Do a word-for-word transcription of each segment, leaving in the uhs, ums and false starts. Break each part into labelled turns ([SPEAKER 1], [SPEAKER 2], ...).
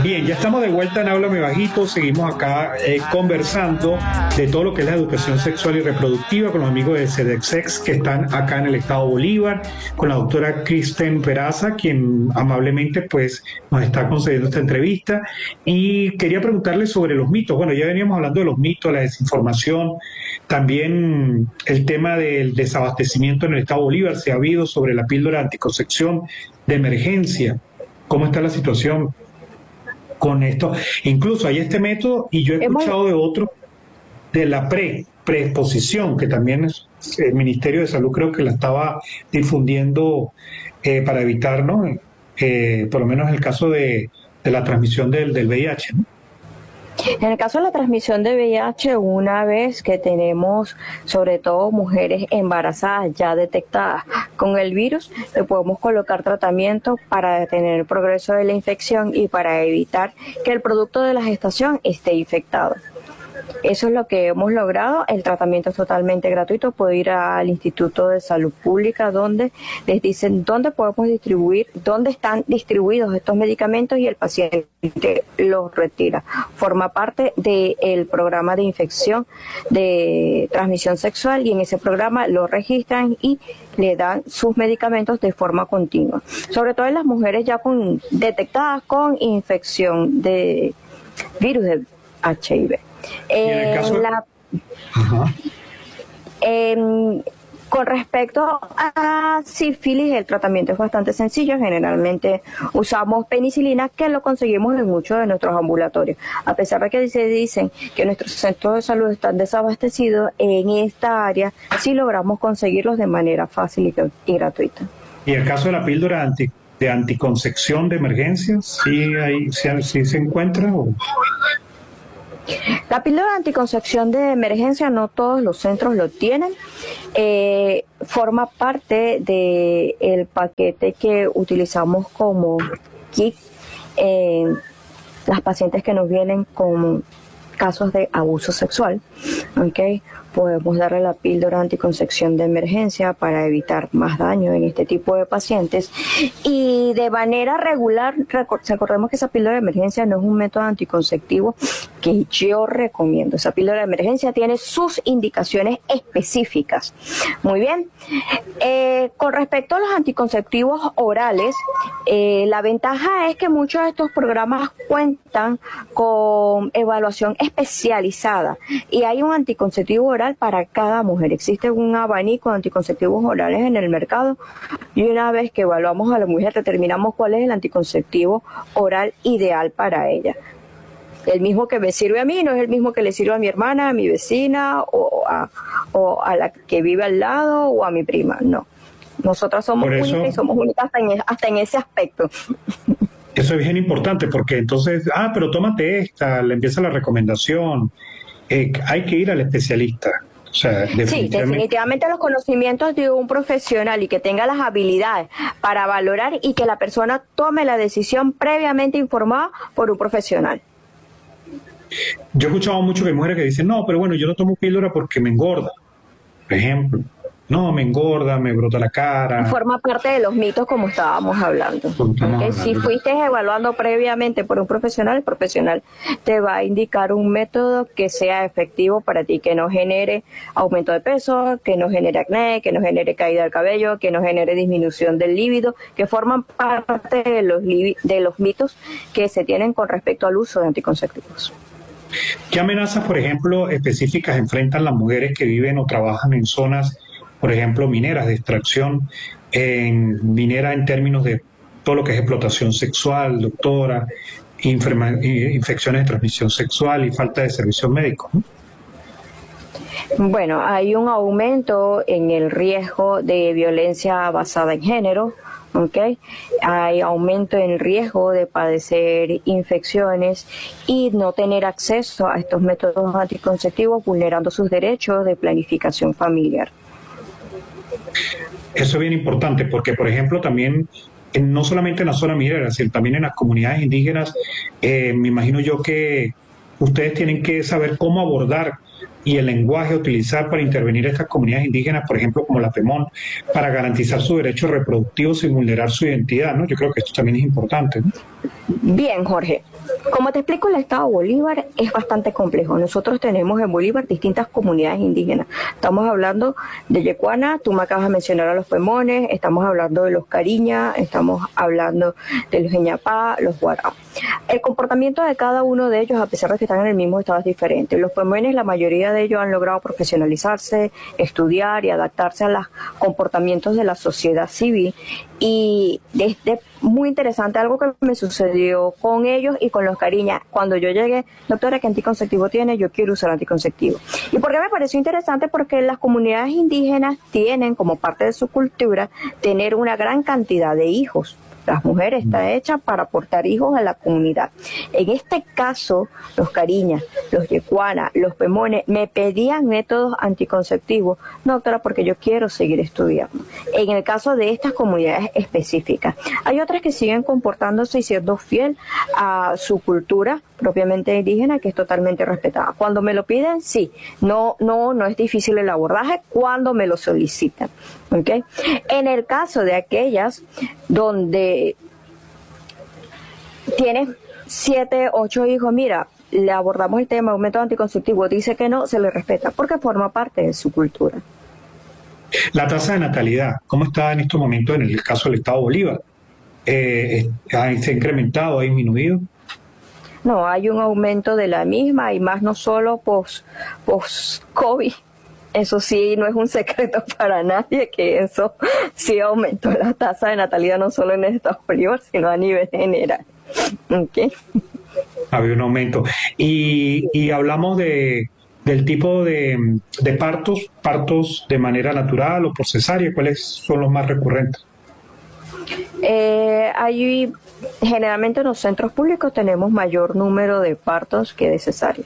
[SPEAKER 1] Bien, ya estamos de vuelta en Háblame Bajito. Seguimos acá eh, conversando de todo lo que es la educación sexual y reproductiva con los amigos de SEDEXEX que están acá en el estado Bolívar, con la doctora Kristen Peraza, quien amablemente pues nos está concediendo esta entrevista. Y quería preguntarle sobre los mitos. Bueno, ya veníamos hablando de los mitos, la desinformación, también el tema del desabastecimiento en el estado Bolívar. Se ha habido sobre la píldora de anticoncepción de emergencia. ¿Cómo está la situación con esto? Incluso hay este método, y yo he escuchado de otro, de la pre, preexposición, que también es, el Ministerio de Salud creo que la estaba difundiendo eh, para evitar, ¿no? Eh, por lo menos el caso de, de la transmisión del, del V I H, ¿no?
[SPEAKER 2] En el caso de la transmisión de V I H, una vez que tenemos sobre todo mujeres embarazadas ya detectadas con el virus, le podemos colocar tratamiento para detener el progreso de la infección y para evitar que el producto de la gestación esté infectado. Eso es lo que hemos logrado. El tratamiento es totalmente gratuito. Puede ir al Instituto de Salud Pública, donde les dicen dónde podemos distribuir, dónde están distribuidos estos medicamentos, y el paciente los retira. Forma parte del programa de infección de transmisión sexual, y en ese programa lo registran y le dan sus medicamentos de forma continua. Sobre todo en las mujeres ya con detectadas con infección de virus de H I V.
[SPEAKER 1] En el caso...
[SPEAKER 2] la, eh, con respecto a sífilis, el tratamiento es bastante sencillo. Generalmente usamos penicilina, que lo conseguimos en muchos de nuestros ambulatorios. A pesar de que se dicen que nuestros centros de salud están desabastecidos, en esta área sí logramos conseguirlos de manera fácil y, y gratuita.
[SPEAKER 1] ¿Y el caso de la píldora anti, de anticoncepción de emergencia, sí, hay, sí, sí se encuentra? ¿O?
[SPEAKER 2] La píldora de anticoncepción de emergencia no todos los centros lo tienen. Eh, forma parte del paquete que utilizamos como kit en eh, las pacientes que nos vienen con casos de abuso sexual. ¿Okay? Podemos darle la píldora anticoncepción de emergencia para evitar más daño en este tipo de pacientes. Y de manera regular, recordemos que esa píldora de emergencia no es un método anticonceptivo que yo recomiendo. Esa píldora de emergencia tiene sus indicaciones específicas. Muy bien. Eh, con respecto a los anticonceptivos orales, eh, la ventaja es que muchos de estos programas cuentan con evaluación especializada, y hay un anticonceptivo oral para cada mujer. Existe un abanico de anticonceptivos orales en el mercado, y una vez que evaluamos a la mujer determinamos cuál es el anticonceptivo oral ideal para ella. El mismo que me sirve a mí no es el mismo que le sirve a mi hermana, a mi vecina, o a, o a la que vive al lado, o a mi prima. No, nosotras somos
[SPEAKER 1] Por eso,
[SPEAKER 2] únicas, y somos únicas hasta en, hasta en ese aspecto.
[SPEAKER 1] Eso es bien importante, porque entonces, ah, pero tómate esta, le empieza la recomendación. Eh, hay que ir al especialista. O sea, definitivamente...
[SPEAKER 2] Sí, definitivamente los conocimientos de un profesional, y que tenga las habilidades para valorar y que la persona tome la decisión previamente informada por un profesional.
[SPEAKER 1] Yo he escuchado mucho que hay mujeres que dicen, no, pero bueno, yo no tomo píldora porque me engorda, por ejemplo. No, me engorda, me brota la cara.
[SPEAKER 2] Forma parte de los mitos, como estábamos hablando.
[SPEAKER 1] Estamos
[SPEAKER 2] ¿Okay?
[SPEAKER 1] hablando.
[SPEAKER 2] Si fuiste evaluando previamente por un profesional, el profesional te va a indicar un método que sea efectivo para ti, que no genere aumento de peso, que no genere acné, que no genere caída del cabello, que no genere disminución del líbido, que forman parte de los, de los mitos que se tienen con respecto al uso de anticonceptivos.
[SPEAKER 1] ¿Qué amenazas, por ejemplo, específicas enfrentan las mujeres que viven o trabajan en zonas, por ejemplo, mineras de extracción, en minera en términos de todo lo que es explotación sexual, doctora, infecciones de transmisión sexual y falta de servicios médicos, ¿no?
[SPEAKER 2] Bueno, hay un aumento en el riesgo de violencia basada en género. Okay. Hay aumento en el riesgo de padecer infecciones y no tener acceso a estos métodos anticonceptivos, vulnerando sus derechos de planificación familiar.
[SPEAKER 1] Eso es bien importante porque, por ejemplo, también, en, no solamente en la zona minera, sino también en las comunidades indígenas, eh, me imagino yo que ustedes tienen que saber cómo abordar y el lenguaje a utilizar para intervenir a estas comunidades indígenas, por ejemplo, como la PEMON, para garantizar sus derechos reproductivos sin vulnerar su identidad, ¿no? Yo creo que esto también es importante, ¿no?
[SPEAKER 2] Bien, Jorge. Como te explico, el Estado Bolívar es bastante complejo. Nosotros tenemos en Bolívar distintas comunidades indígenas. Estamos hablando de Yecuana, tú me acabas de mencionar a los Pemones, estamos hablando de los Cariña, estamos hablando de los Eñapá, los Guará. El comportamiento de cada uno de ellos, a pesar de que están en el mismo estado, es diferente. Los Pemones, la mayoría de ellos han logrado profesionalizarse, estudiar y adaptarse a los comportamientos de la sociedad civil. Y desde muy interesante algo que me sucedió con ellos y con los Cariñas. Cuando yo llegué, doctora, ¿qué anticonceptivo tiene? Yo quiero usar anticonceptivo. ¿Y por qué me pareció interesante? Porque las comunidades indígenas tienen como parte de su cultura tener una gran cantidad de hijos. Las mujeres están hechas para aportar hijos a la comunidad. En este caso, los Cariñas, los Yecuana, los Pemones me pedían métodos anticonceptivos, no, doctora, porque yo quiero seguir estudiando. En el caso de estas comunidades específicas. Hay otras que siguen comportándose y siendo fiel a su cultura propiamente indígena, que es totalmente respetada. Cuando me lo piden, sí. No, no, no es difícil el abordaje cuando me lo solicitan. ¿Okay? En el caso de aquellas donde tienes siete, ocho hijos, mira, le abordamos el tema de un método anticonceptivo, dice que no, se le respeta, porque forma parte de su cultura.
[SPEAKER 1] La tasa de natalidad, ¿cómo está en estos momentos en el caso del Estado Bolívar? Eh, ¿Se ha incrementado, ha disminuido?
[SPEAKER 2] No, hay un aumento de la misma y más no solo post, post-COVID. Eso sí, no es un secreto para nadie que eso sí aumentó la tasa de natalidad no solo en el Estado Bolívar, sino a nivel general. Okay.
[SPEAKER 1] Había un aumento. Y, y hablamos de, del tipo de, de partos, partos de manera natural o por cesárea, ¿cuáles son los más recurrentes?
[SPEAKER 2] Eh, hay, generalmente en los centros públicos tenemos mayor número de partos que de cesárea.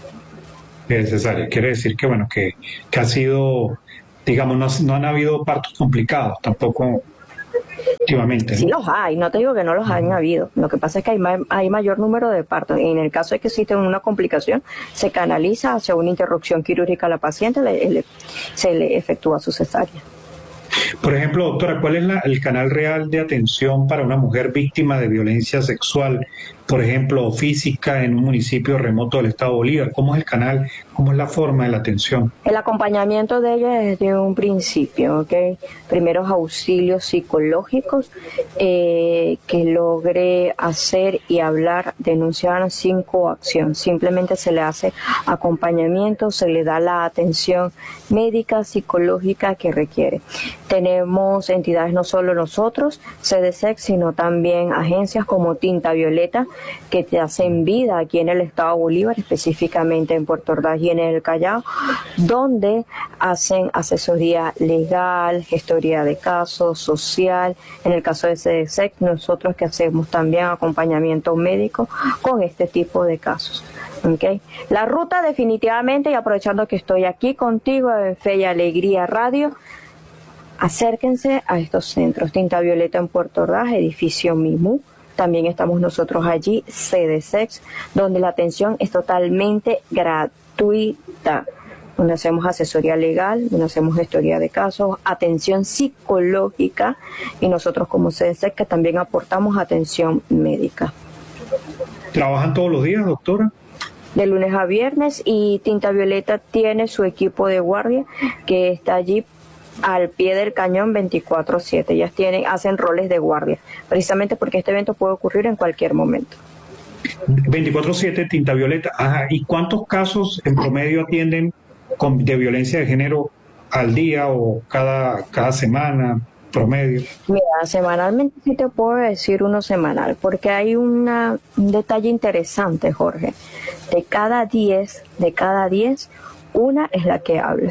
[SPEAKER 1] Necesaria. Quiere decir que, bueno, que, que ha sido, digamos, no, no han habido partos complicados tampoco últimamente, ¿no?
[SPEAKER 2] Sí los hay, no te digo que no los hayan habido. Lo que pasa es que hay, ma hay mayor número de partos. Y en el caso de que existe una complicación, se canaliza hacia una interrupción quirúrgica a la paciente, le, le, se le efectúa su cesárea.
[SPEAKER 1] Por ejemplo, doctora, ¿cuál es la, el canal real de atención para una mujer víctima de violencia sexual, por ejemplo, física, en un municipio remoto del Estado Bolívar? ¿Cómo es el canal? ¿Cómo es la forma de la atención?
[SPEAKER 2] El acompañamiento de ella desde un principio, ¿ok? Primeros auxilios psicológicos, eh, que logre hacer y hablar, denunciar sin coacción. Simplemente se le hace acompañamiento, se le da la atención médica, psicológica que requiere. Tenemos entidades, no solo nosotros, C D C E X, sino también agencias como Tinta Violeta, que te hacen vida aquí en el Estado Bolívar, específicamente en Puerto Ordaz y en el Callao, donde hacen asesoría legal, gestoría de casos, social. En el caso de C D C E X, nosotros que hacemos también acompañamiento médico con este tipo de casos. ¿Okay? La ruta definitivamente, y aprovechando que estoy aquí contigo en Fe y Alegría Radio, acérquense a estos centros. Tinta Violeta en Puerto Ordaz, edificio Mimú. También estamos nosotros allí, C D C E X, donde la atención es totalmente gratuita, donde hacemos asesoría legal, donde hacemos gestoría de casos, atención psicológica, y nosotros como C D C E X que también aportamos atención médica.
[SPEAKER 1] ¿Trabajan todos los días, doctora?
[SPEAKER 2] De lunes a viernes, y Tinta Violeta tiene su equipo de guardia que está allí al pie del cañón veinticuatro siete. Ellas tienen, hacen roles de guardia, precisamente porque este evento puede ocurrir en cualquier momento.
[SPEAKER 1] veinticuatro siete, Tinta Violeta. Ajá. ¿Y cuántos casos en promedio atienden con, de violencia de género al día o cada, cada semana promedio?
[SPEAKER 2] Mira, semanalmente sí te puedo decir uno semanal, porque hay una, un detalle interesante, Jorge. De cada diez, de cada diez, una es la que habla.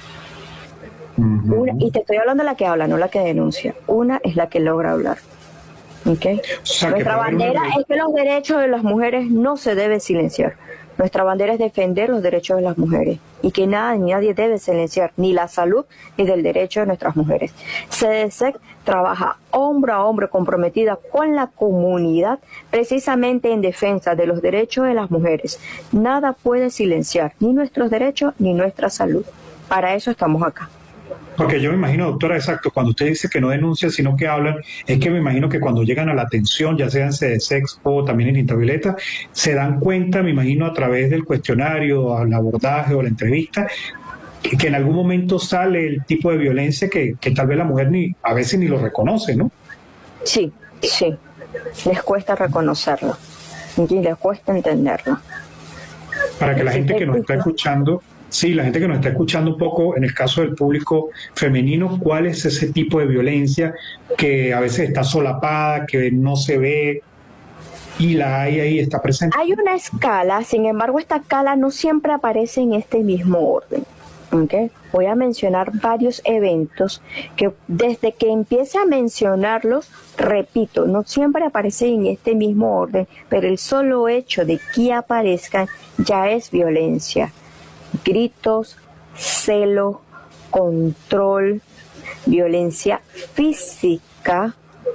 [SPEAKER 2] Una, y te estoy hablando de la que habla, no la que denuncia. Una es la que logra hablar. ¿Okay? O sea, nuestra bandera una... es que los derechos de las mujeres no se deben silenciar. Nuestra bandera es defender los derechos de las mujeres y que nada ni nadie debe silenciar ni la salud ni del derecho de nuestras mujeres. C D C E X trabaja hombro a hombro comprometida con la comunidad precisamente en defensa de los derechos de las mujeres. Nada puede silenciar ni nuestros derechos ni nuestra salud. Para eso estamos acá.
[SPEAKER 1] Porque yo me imagino, doctora, exacto, cuando usted dice que no denuncian, sino que hablan, es que me imagino que cuando llegan a la atención, ya sea en Sedesex o también en Intravioleta, se dan cuenta, me imagino, a través del cuestionario, al abordaje o la entrevista, que, que en algún momento sale el tipo de violencia que, que tal vez la mujer ni a veces ni lo reconoce, ¿no?
[SPEAKER 2] Sí, sí, les cuesta reconocerlo y les cuesta entenderlo.
[SPEAKER 1] Para que la gente que nos está escuchando... Sí, la gente que nos está escuchando un poco, en el caso del público femenino, ¿cuál es ese tipo de violencia que a veces está solapada, que no se ve y la hay ahí, está presente?
[SPEAKER 2] Hay una escala, sin embargo, esta escala no siempre aparece en este mismo orden. ¿Okay? Voy a mencionar varios eventos que desde que empiece a mencionarlos, repito, no siempre aparecen en este mismo orden, pero el solo hecho de que aparezcan ya es violencia. Gritos, celo, control, violencia física,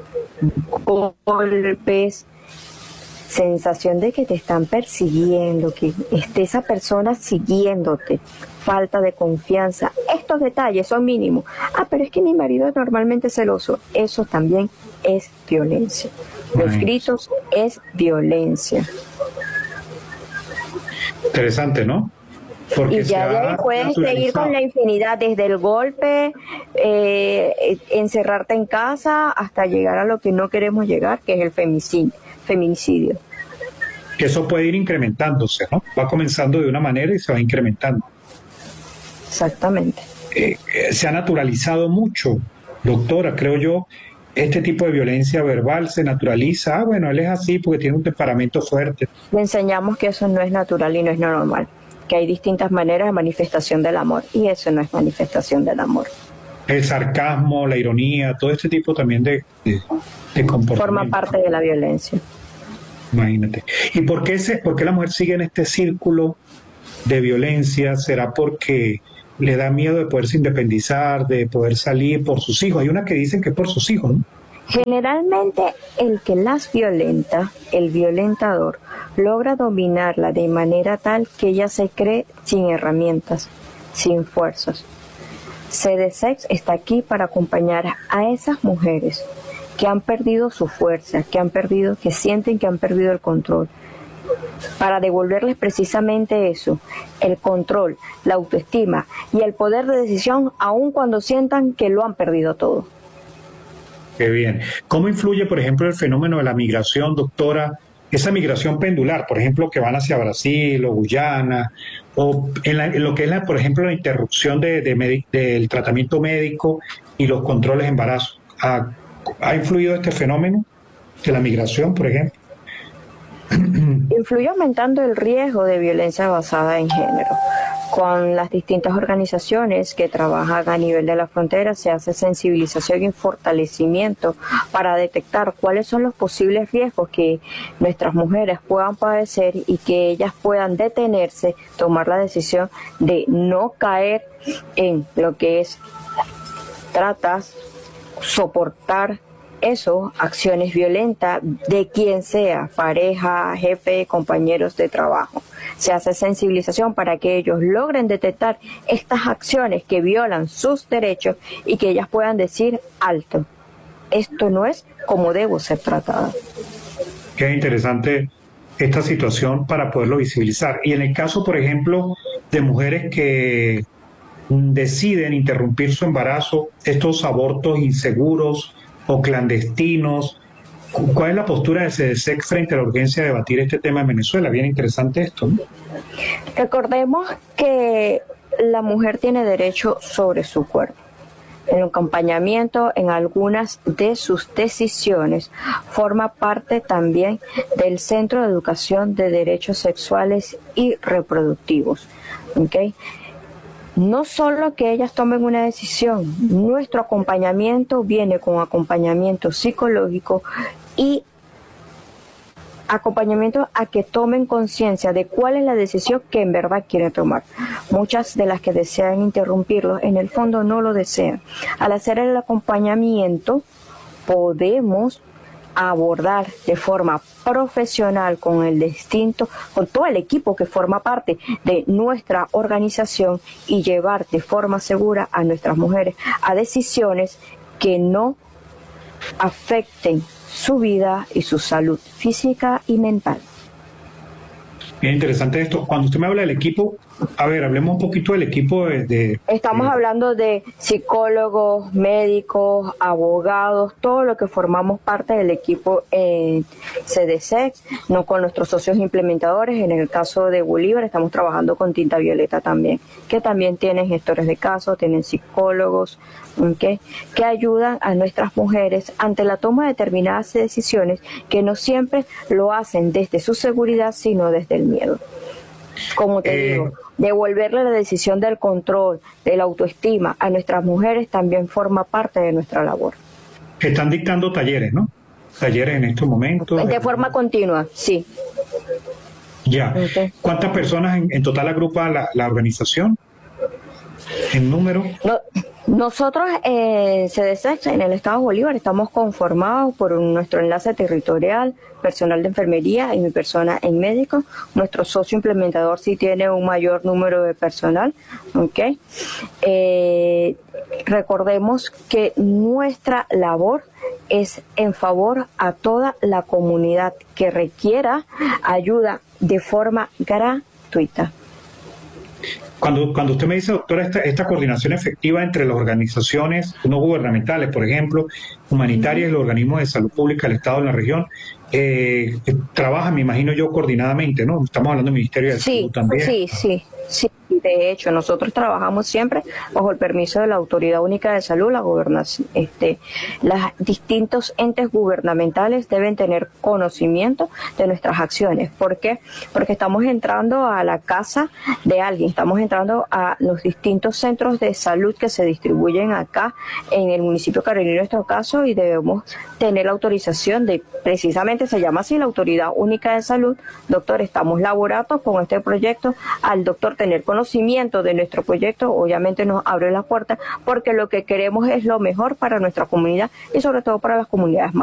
[SPEAKER 2] golpes, sensación de que te están persiguiendo, que esté esa persona siguiéndote, falta de confianza. Estos detalles son mínimos. Ah, pero es que mi marido es normalmente celoso. Eso también es violencia. Los gritos es violencia.
[SPEAKER 1] Interesante, ¿no? Porque
[SPEAKER 2] y ya de ahí puedes seguir con la infinidad, desde el golpe, eh, encerrarte en casa, hasta llegar a lo que no queremos llegar, que es el feminicidio. feminicidio.
[SPEAKER 1] Que eso puede ir incrementándose, ¿no? Va comenzando de una manera y se va incrementando.
[SPEAKER 2] Exactamente.
[SPEAKER 1] Eh, eh, se ha naturalizado mucho, doctora, creo yo, este tipo de violencia verbal se naturaliza. Ah, bueno, él es así porque tiene un temperamento fuerte.
[SPEAKER 2] Le enseñamos que eso no es natural y no es normal, que hay distintas maneras de manifestación del amor, y eso no es manifestación del amor.
[SPEAKER 1] El sarcasmo, la ironía, todo este tipo también de, de, de comportamiento.
[SPEAKER 2] Forma parte de la violencia.
[SPEAKER 1] Imagínate. ¿Y por qué, se, por qué la mujer sigue en este círculo de violencia? ¿Será porque le da miedo de poderse independizar, de poder salir por sus hijos? Hay una que dicen que es por sus hijos, ¿no?
[SPEAKER 2] Generalmente el que las violenta, el violentador, logra dominarla de manera tal que ella se cree sin herramientas, sin fuerzas. Sedesex está aquí para acompañar a esas mujeres que han perdido su fuerza, que han perdido, que sienten que han perdido el control, para devolverles precisamente eso, el control, la autoestima y el poder de decisión, aun cuando sientan que lo han perdido todo.
[SPEAKER 1] Qué bien. ¿Cómo influye, por ejemplo, el fenómeno de la migración, doctora? Esa migración pendular, por ejemplo, que van hacia Brasil o Guyana, o en, la, en lo que es, la, por ejemplo, la interrupción de, de del tratamiento médico y los controles de embarazo. ¿Ha, ¿Ha influido este fenómeno de la migración, por ejemplo?
[SPEAKER 2] Influye aumentando el riesgo de violencia basada en género. Con las distintas organizaciones que trabajan a nivel de la frontera se hace sensibilización y fortalecimiento para detectar cuáles son los posibles riesgos que nuestras mujeres puedan padecer y que ellas puedan detenerse, tomar la decisión de no caer en lo que es tratas, soportar eso, acciones violentas de quien sea, pareja, jefe, compañeros de trabajo. Se hace sensibilización para que ellos logren detectar estas acciones que violan sus derechos y que ellas puedan decir alto. Esto no es como debo ser tratada.
[SPEAKER 1] Qué interesante esta situación para poderlo visibilizar. Y en el caso, por ejemplo, de mujeres que deciden interrumpir su embarazo, estos abortos inseguros o clandestinos, ¿cuál es la postura de Sedesex frente a la urgencia de debatir este tema en Venezuela? Bien interesante esto, ¿no?
[SPEAKER 2] Recordemos que la mujer tiene derecho sobre su cuerpo. El acompañamiento en algunas de sus decisiones forma parte también del Centro de Educación de Derechos Sexuales y Reproductivos. ¿Okay? No solo que ellas tomen una decisión, nuestro acompañamiento viene con acompañamiento psicológico y acompañamiento a que tomen conciencia de cuál es la decisión que en verdad quieren tomar. Muchas de las que desean interrumpirlo, en el fondo no lo desean. Al hacer el acompañamiento, podemos abordar de forma profesional con el distinto, con todo el equipo que forma parte de nuestra organización y llevar de forma segura a nuestras mujeres a decisiones que no afecten su vida y su salud física y mental.
[SPEAKER 1] Bien interesante esto. Cuando usted me habla del equipo, a ver, hablemos un poquito del equipo de... de
[SPEAKER 2] Estamos
[SPEAKER 1] de...
[SPEAKER 2] hablando de psicólogos, médicos, abogados, todo lo que formamos parte del equipo en C D C X, no con nuestros socios implementadores. En el caso de Bolívar estamos trabajando con Tinta Violeta también, que también tienen gestores de casos, tienen psicólogos, ¿okay?, que ayudan a nuestras mujeres ante la toma de determinadas decisiones que no siempre lo hacen desde su seguridad, sino desde el miedo. Como te eh, digo, devolverle la decisión del control, de la autoestima a nuestras mujeres también forma parte de nuestra labor.
[SPEAKER 1] Están dictando talleres, ¿no? Talleres en estos momentos.
[SPEAKER 2] De forma continua, sí.
[SPEAKER 1] Ya. Okay. ¿Cuántas personas en, en total agrupa la, la organización? ¿En número?
[SPEAKER 2] No, nosotros en C D C X, en el Estado Bolívar, estamos conformados por un, nuestro enlace territorial, personal de enfermería y mi persona en médico. Nuestro socio implementador sí tiene un mayor número de personal. ¿Okay? Eh, recordemos que nuestra labor es en favor a toda la comunidad que requiera ayuda de forma gratuita.
[SPEAKER 1] Cuando, cuando usted me dice, doctora, esta, esta coordinación efectiva entre las organizaciones no gubernamentales, por ejemplo, humanitarias y los organismos de salud pública del Estado en la región, eh, trabajan, me imagino yo, coordinadamente, ¿no? Estamos hablando del Ministerio de
[SPEAKER 2] sí,
[SPEAKER 1] Salud también.
[SPEAKER 2] Sí, sí, sí. De hecho, nosotros trabajamos siempre bajo el permiso de la Autoridad Única de Salud. La gobernación, este, los distintos entes gubernamentales deben tener conocimiento de nuestras acciones. ¿Por qué? Porque estamos entrando a la casa de alguien, estamos entrando a los distintos centros de salud que se distribuyen acá en el municipio de Carolina, en nuestro caso, y debemos tener la autorización de, precisamente se llama así, la Autoridad Única de Salud. Doctor, estamos laborando con este proyecto. Al doctor tener conocimiento de nuestro proyecto, obviamente nos abre la puerta, porque lo que queremos es lo mejor para nuestra comunidad y sobre todo para las comunidades más